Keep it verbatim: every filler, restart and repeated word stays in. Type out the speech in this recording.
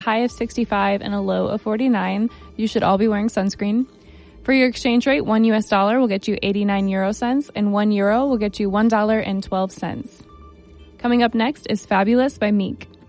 high of sixty-five and a low of forty-nine. You should all be wearing sunscreen. For your exchange rate, one U S dollar will get you eighty-nine euro cents, and one euro will get you one dollar and twelve cents. Coming up next is Fabulous by Meek.